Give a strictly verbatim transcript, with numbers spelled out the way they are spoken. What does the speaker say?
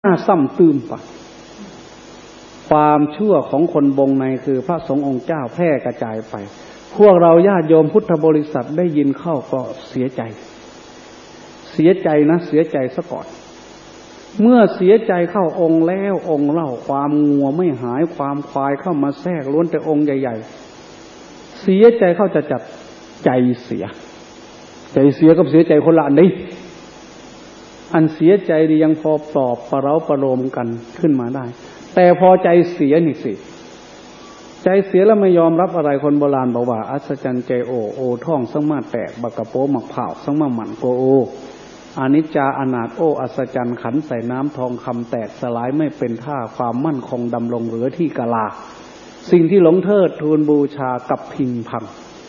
น่าซ้ำตืมปะความชั่วของคนวงในคือพระสงฆ์องค์เจ้าแพร่กระจายไปพวกเราญาติโยมพุทธบริษัทได้ยินเข้าก็เสียใจเสียใจนะเสียใจซะก่อนเมื่อเสียใจเข้าองค์แล้วองค์เล่าความงัวไม่หายความควายเข้ามาแทรกล้วนแต่องค์ใหญ่ๆเสียใจเข้าจะจัดใจเสียใจเสียกับเสียใจคนละอันนี้อันเสียใจดียังพอปลอบประเราประโลมกันขึ้นมาได้แต่พอใจเสียนี่สิใจเสียแล้วไม่ยอมรับอะไรคนโบราณบอกว่าอัศจรรย์ใจโอโอท่องสังมาแตกบักกะโปหมักเผาสังมาหมันโกโออนิจจาอนาถโออัศจรรย์ขันใส่น้ำทองคำแตกสลายไม่เป็นท่าความมั่นคงดำรงเหลือที่กะลาสิ่งที่หลงเทิดทูลบูชากับพิงพัง